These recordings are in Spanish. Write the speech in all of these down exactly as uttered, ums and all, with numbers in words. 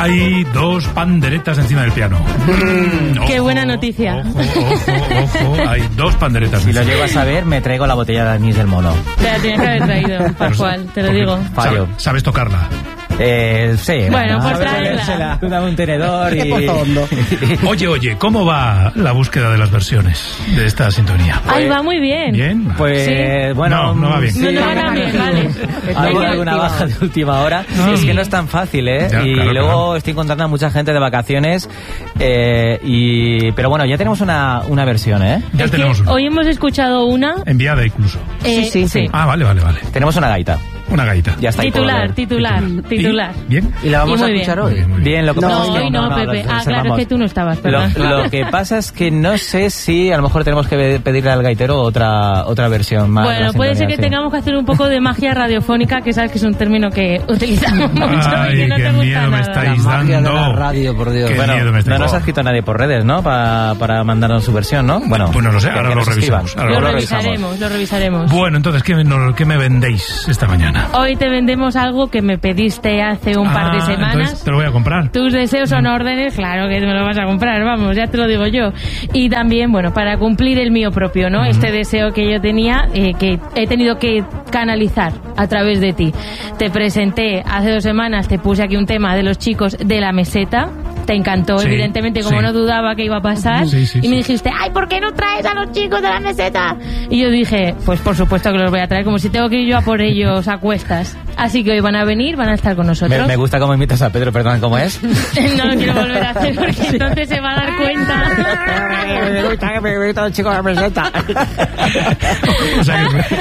Hay dos panderetas encima del piano. Mm, ojo, qué buena noticia. Ojo, ojo, ojo. Hay dos panderetas. Si lo llego a saber, me traigo la botella de anís del mono. Te la tienes que haber traído, Pascual, te lo digo. Fallo. ¿Sabes, ¿Sabes tocarla? Eh, sí. Bueno, ¿no? pues tráela. Tú dame un tenedor y... Oye, oye, ¿cómo va la búsqueda de las versiones de esta sintonía? Ay, va muy bien. ¿Bien? Pues, Sí. bueno... No, no va bien. No, no va tan bien, vale. Hay Ay, alguna qué baja de última hora. No. Es que no es tan fácil, ¿eh? Ya, y claro, luego claro. estoy encontrando a mucha gente de vacaciones. Eh, y Pero bueno, ya tenemos una, una versión, ¿eh? Ya Es que tenemos una. hoy hemos escuchado una... Enviada incluso. eh, sí, sí. Ah, vale, vale, vale. Tenemos una gaita. Una gaita. Ya está ahí por Titular, ver. titular, titular. ¿Y? ¿Bien? ¿Y la vamos Y a muy escuchar bien. hoy? Muy bien, muy bien. Bien, lo que No, pasa es que hoy no, Pepe. lo Ah, claro, es reservamos. que tú no estabas, Lo, perdón. lo que pasa es que no sé si a lo mejor tenemos que pedirle al gaitero otra otra versión más. de la Bueno, puede ser sintonía, que sí. tengamos que hacer un poco de magia radiofónica, que sabes que es un término que utilizamos mucho Ay, y que no qué te gusta miedo me nada. estáis La magia de dando. la radio, por Dios. Qué Bueno, miedo me estáis no nos ha dando. escrito nadie por redes, ¿no? Pa- para mandarnos su versión, ¿no? Bueno, Pues no lo sé, que- ahora que lo nos escriban. revisamos, ahora Lo Luego revisaremos, lo revisaremos. Bueno, entonces, ¿qué, no- ¿qué me vendéis esta mañana? Hoy te vendemos algo que me pediste hace un par de Ah, semanas. entonces te lo voy a comprar. Tus deseos son órdenes, claro que me lo vas a comprar, vamos, ya te lo digo yo. Y también, bueno, para cumplir el mío propio, ¿no? Este deseo que yo tenía, eh, que he tenido que canalizar a través de ti. Te presenté hace dos semanas, te puse aquí un tema de los chicos de la meseta. Te encantó, Sí, evidentemente, como sí. no dudaba que iba a pasar. Sí, sí, y me sí. dijiste, ay, ¿por qué no traes a los chicos de la meseta? Y yo dije, pues por supuesto que los voy a traer, como si tengo que ir yo a por ellos a cuestas. Así que hoy van a venir, van a estar con nosotros. Me, me gusta cómo imitas a Pedro, perdón, ¿cómo es? No lo quiero volver a hacer porque entonces se va a dar cuenta. me gusta, me gusta los chicos de la meseta. O sea, que-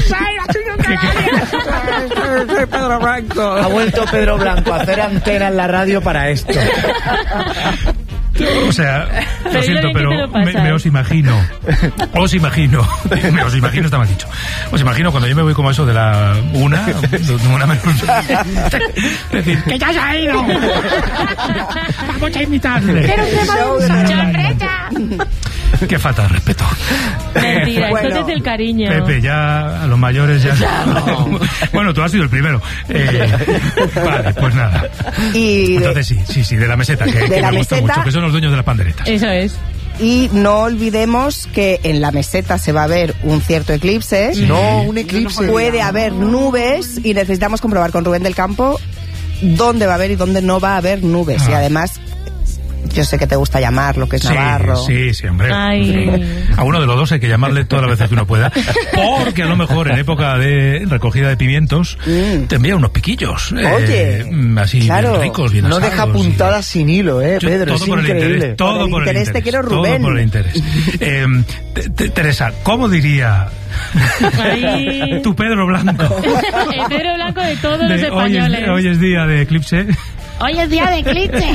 Soy Pedro Blanco. Ha vuelto Pedro Blanco a hacer antena en la radio para esto. O sea, Pero lo yo siento, bien que pero te lo me, pasas. me os imagino, os imagino, me os imagino, está mal dicho, os imagino cuando yo me voy como eso de la una, de una menos, decir, que ya se ha ido, vamos a invitarle. Pero se va a chorreta. Qué falta de respeto. Mentira, Bueno, esto es el cariño. Pepe, ya a los mayores ya... Bueno, tú has sido el primero. Eh, vale, pues nada. Y, Entonces sí, sí, sí, de la meseta, que, De que la me gusta meseta. mucho, que son los dueños de las panderetas. Eso es. y no olvidemos que en la meseta se va a ver un cierto eclipse. No, un eclipse. Puede haber nubes y necesitamos comprobar con Rubén del Campo dónde va a haber y dónde no va a haber nubes. Ah. Y además, yo sé que te gusta llamar lo que es Sí, Navarro. sí, sí, hombre. Ay. A uno de los dos hay que llamarle todas las veces que uno pueda. Porque a lo mejor en época de recogida de pimientos Mm. te envía unos piquillos. Oye, eh, así claro. bien ricos, bien No asados deja y- puntadas sin hilo, eh, Yo- Pedro, todo es por el increíble. interés, todo Por el por el interés interés. te quiero, Todo Rubén. por el interés. Eh, te- te- Teresa, ¿cómo diría Ay. tu Pedro Blanco? El Pedro Blanco de todos los De, hoy, es, españoles. hoy es día de eclipse. Hoy es día de eclipse.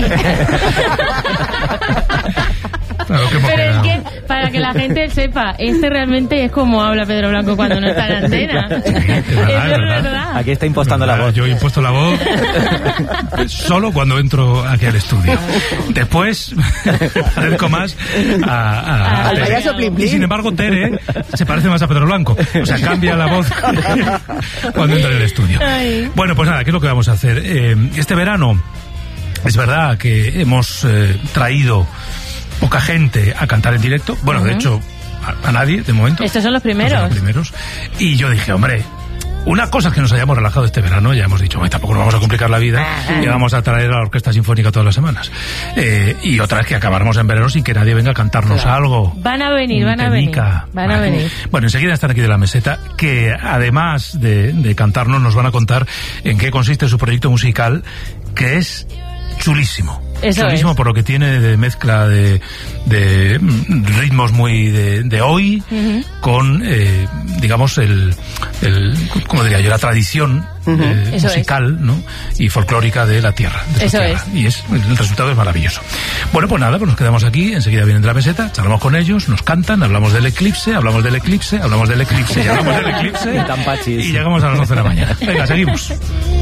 Claro, qué Pero es emocionado. que, para que la gente sepa, este realmente es como habla Pedro Blanco cuando no está en la antena. es Eso verdad, es es verdad. verdad. Aquí está impostando la Verdad, voz. Yo he impuesto la voz solo cuando entro aquí al estudio. Después parezco más a, a, a Al Tere. payaso Plim Plim. Y sin embargo Tere se parece más a Pedro Blanco. O sea, cambia la voz cuando entra en el estudio. Ay. Bueno, pues nada, ¿qué es lo que vamos a hacer? Eh, este verano es verdad que hemos eh, traído poca gente a cantar en directo. Bueno, de hecho, a, a nadie de momento. Estos son los Estos primeros. son los primeros. Y yo dije, hombre, una cosa es que nos hayamos relajado este verano, ya hemos dicho, "Oye, tampoco nos vamos a complicar la vida y vamos a traer a la Orquesta Sinfónica todas las semanas. Eh, y otra es que acabáramos en verano sin que nadie venga a cantarnos algo. Van a venir, Un van a venir. temica. Van a Vale. venir. Bueno, enseguida están aquí de la meseta, que además de, de cantarnos, nos van a contar en qué consiste su proyecto musical, que es chulísimo. Eso chulísimo es. por lo que tiene de mezcla de, de mm, ritmos muy de, de hoy con, eh, digamos, el, el, ¿cómo diría yo? La tradición eh, Eso musical, ¿no? Y folclórica de la tierra. De su Eso tierra. Y es, el resultado es maravilloso. Bueno, pues nada, pues nos quedamos aquí, enseguida vienen de la meseta, charlamos con ellos, nos cantan, hablamos del eclipse, hablamos del eclipse, hablamos del eclipse, y hablamos del eclipse, Y tan pachis. y llegamos a las once de la mañana. Venga, seguimos.